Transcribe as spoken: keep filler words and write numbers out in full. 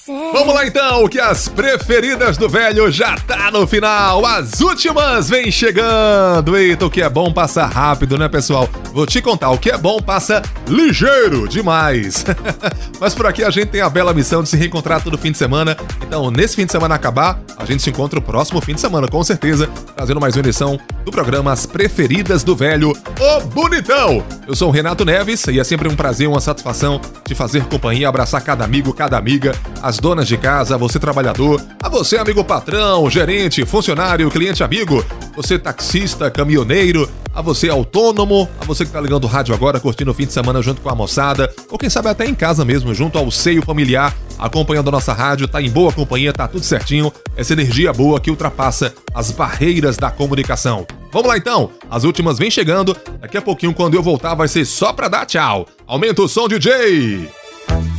Vamos lá então, que as preferidas do velho já tá no final. As últimas vem chegando. Eita, o que é bom passa rápido, né, pessoal? Vou te contar, o que é bom passa ligeiro demais. Mas por aqui a gente tem a bela missão de se reencontrar todo fim de semana. Então, nesse fim de semana acabar, a gente se encontra o próximo fim de semana, com certeza, trazendo mais uma edição do programa As Preferidas do Velho, o Bonitão. Eu sou o Renato Neves e é sempre um prazer, uma satisfação de fazer companhia, abraçar cada amigo, cada amiga, as donas de casa, a você trabalhador, a você amigo patrão, gerente, funcionário, cliente amigo, você taxista, caminhoneiro, a você autônomo, a você que tá ligando o rádio agora, curtindo o fim de semana junto com a moçada, ou quem sabe até em casa mesmo, junto ao seio familiar, acompanhando a nossa rádio, tá em boa companhia, tá tudo certinho, essa energia boa que ultrapassa as barreiras da comunicação. Vamos lá então, as últimas vêm chegando, daqui a pouquinho quando eu voltar vai ser só pra dar tchau. Aumenta o som, D J!